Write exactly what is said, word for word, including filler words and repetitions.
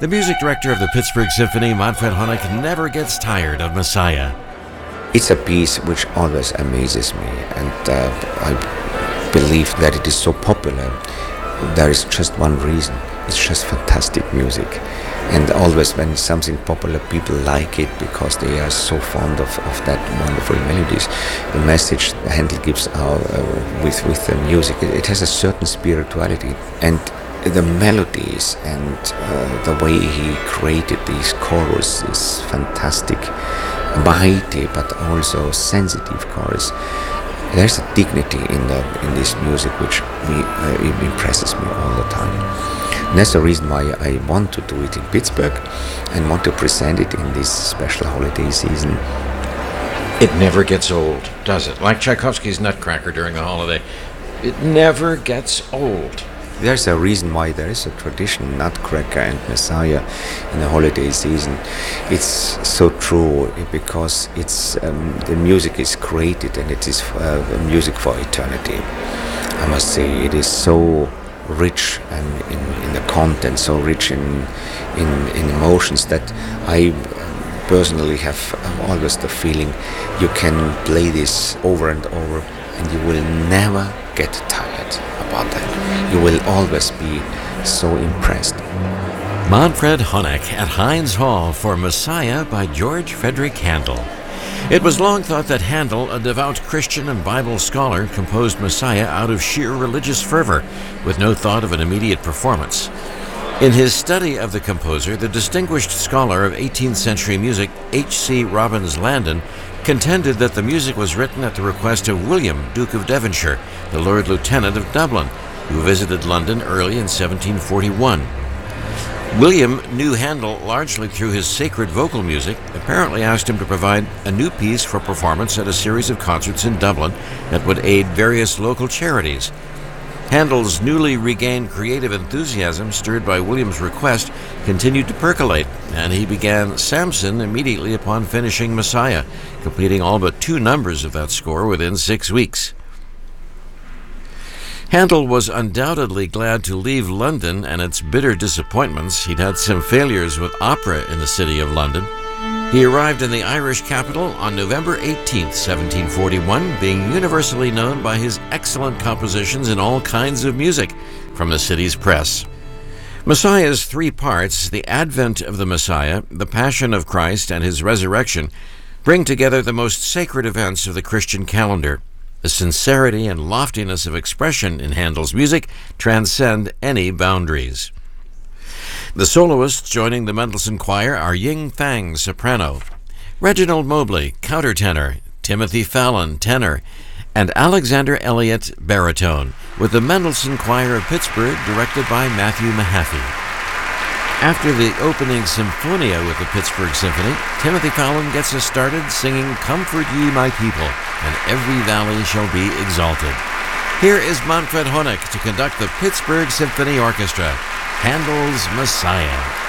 The music director of the Pittsburgh Symphony, Manfred Honeck, never gets tired of Messiah. It's a piece which always amazes me, and uh, I believe that it is so popular. There is just one reason. It's just fantastic music. And always when something popular, people like it because they are so fond of, of that wonderful melodies. The message Handel gives out uh, with, with the music, it, it has a certain spirituality. And the melodies and uh, the way he created these chorus is fantastic. Mighty but also sensitive chorus. There's a dignity in the in this music which me, uh, impresses me all the time. And that's the reason why I want to do it in Pittsburgh and want to present it in this special holiday season. It never gets old, does it? Like Tchaikovsky's Nutcracker during the holiday. It never gets old. There's a reason why there is a tradition, Nutcracker and Messiah, in the holiday season. It's so true because it's um, the music is created and it is uh, music for eternity. I must say it is so rich and in, in the content, so rich in in, in emotions that I personally have always the feeling you can play this over and over and you will never get tired about that. You will always be so impressed. Manfred Honeck at Heinz Hall for Messiah by George Frederick Handel. It was long thought that Handel, a devout Christian and Bible scholar, composed Messiah out of sheer religious fervor, with no thought of an immediate performance. In his study of the composer, the distinguished scholar of eighteenth century music, H C Robbins Landon, contended that the music was written at the request of William, Duke of Devonshire, the Lord Lieutenant of Dublin, who visited London early in seventeen forty-one. William knew Handel largely through his sacred vocal music, apparently asked him to provide a new piece for performance at a series of concerts in Dublin that would aid various local charities. Handel's newly regained creative enthusiasm, stirred by William's request, continued to percolate, and he began Samson immediately upon finishing Messiah, completing all but two numbers of that score within six weeks. Handel was undoubtedly glad to leave London and its bitter disappointments. He'd had some failures with opera in the city of London. He arrived in the Irish capital on November eighteenth, seventeen forty-one, being universally known by his excellent compositions in all kinds of music from the city's press. Messiah's three parts, the advent of the Messiah, the passion of Christ, and his resurrection, bring together the most sacred events of the Christian calendar. The sincerity and loftiness of expression in Handel's music transcend any boundaries. The soloists joining the Mendelssohn Choir are Ying Fang, soprano, Reginald Mobley, countertenor, Timothy Fallon, tenor, and Alexander Elliott, baritone, with the Mendelssohn Choir of Pittsburgh directed by Matthew Mahaffey. After the opening Symphonia with the Pittsburgh Symphony, Timothy Fallon gets us started singing "Comfort Ye My People," and every valley shall be exalted. Here is Manfred Honeck to conduct the Pittsburgh Symphony Orchestra, Handel's Messiah.